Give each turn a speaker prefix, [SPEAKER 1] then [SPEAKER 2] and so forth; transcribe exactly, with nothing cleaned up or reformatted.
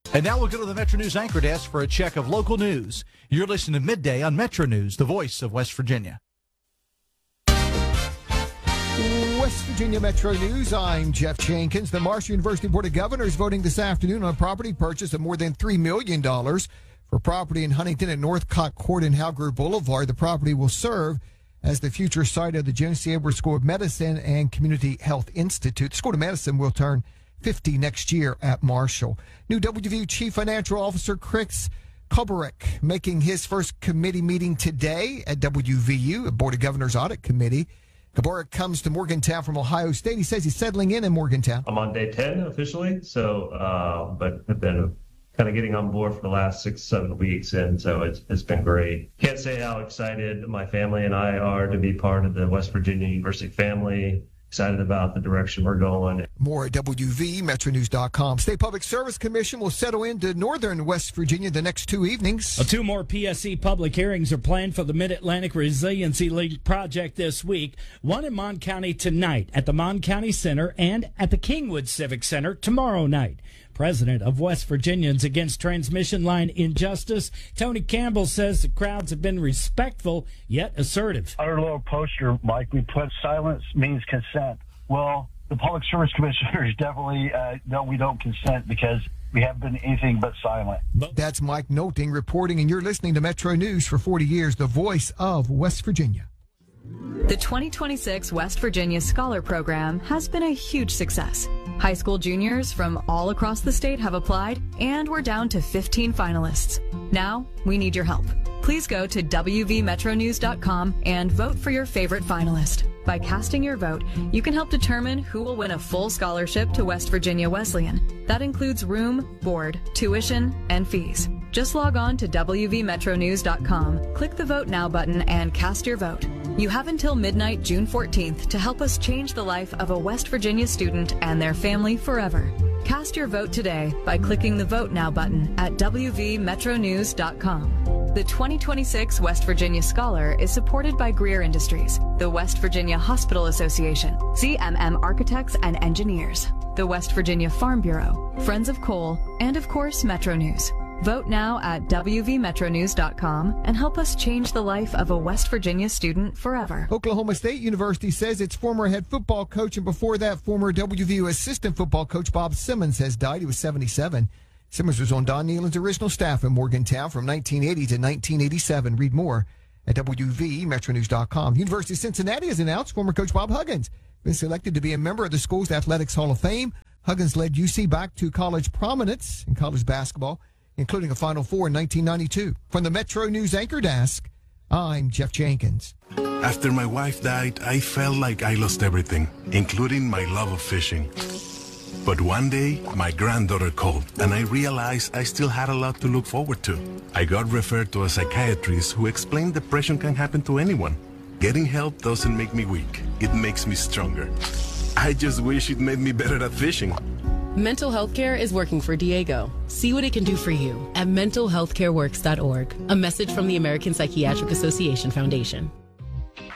[SPEAKER 1] And now we'll go to the Metro News anchor desk for a check of local news. You're listening to Midday on Metro News, the voice of West Virginia.
[SPEAKER 2] West Virginia Metro News, I'm Jeff Jenkins. The Marshall University Board of Governors voting this afternoon on property purchase of more than three million dollars for property in Huntington at Northcott Court and Halgrove Boulevard. The property will serve as the future site of the Jones C. Edwards School of Medicine and Community Health Institute. The School of Medicine will turn fifty next year at Marshall. New W V U Chief Financial Officer Chris Kubarek making his first committee meeting today at W V U, a Board of Governors Audit Committee. Kubarek comes to Morgantown from Ohio State. He says he's settling in in Morgantown.
[SPEAKER 3] I'm on day ten officially, so uh, but have been kind of getting on board for the last six, seven weeks, and so it's, it's been great. Can't say how excited my family and I are to be part of the West Virginia University family. Excited about the direction we're going.
[SPEAKER 2] More at W V Metro News dot com. State Public Service Commission will settle into northern West Virginia the next two evenings.
[SPEAKER 4] Two more P S C public hearings are planned for the Mid-Atlantic Resiliency League project this week. One in Mon County tonight at the Mon County Center and at the Kingwood Civic Center tomorrow night. President of West Virginians Against Transmission Line Injustice, Tony Campbell, says the crowds have been respectful yet assertive.
[SPEAKER 5] On our little poster, Mike, we put silence means consent. Well, the Public Service Commissioners definitely uh, no, we don't consent because we have been anything but silent.
[SPEAKER 2] That's Mike Noting reporting, and you're listening to Metro News for forty years, the voice of West Virginia.
[SPEAKER 6] The twenty twenty-six West Virginia Scholar Program has been a huge success. High school juniors from all across the state have applied, and we're down to fifteen finalists. Now, we need your help. Please go to W V Metro News dot com and vote for your favorite finalist. By casting your vote, you can help determine who will win a full scholarship to West Virginia Wesleyan. That includes room, board, tuition, and fees. Just log on to W V Metro News dot com, click the Vote Now button, and cast your vote. You have until midnight, June fourteenth, to help us change the life of a West Virginia student and their family forever. Cast your vote today by clicking the Vote Now button at W V Metro News dot com. The twenty twenty-six West Virginia Scholar is supported by Greer Industries, the West Virginia Hospital Association, Z M M Architects and Engineers, the West Virginia Farm Bureau, Friends of Coal, and of course, Metro News. Vote now at W V Metro News dot com and help us change the life of a West Virginia student forever.
[SPEAKER 2] Oklahoma State University says its former head football coach and before that former W V U assistant football coach Bob Simmons has died. He was seventy-seven. Simmons was on Don Nehlen's original staff in Morgantown from nineteen eighty to nineteen eighty-seven. Read more at W V Metro News dot com. University of Cincinnati has announced former coach Bob Huggins been selected to be a member of the school's Athletics Hall of Fame. Huggins led U C back to college prominence in college basketball, including a Final Four in nineteen ninety-two. From the Metro News anchor desk, I'm Jeff Jenkins.
[SPEAKER 7] After my wife died, I felt like I lost everything, including my love of fishing. But one day, my granddaughter called, and I realized I still had a lot to look forward to. I got referred to a psychiatrist who explained depression can happen to anyone. Getting help doesn't make me weak. It makes me stronger. I just wish it made me better at fishing.
[SPEAKER 8] Mental health care is working for Diego. See what it can do for you at mental health care works dot org. A message from the American Psychiatric Association Foundation.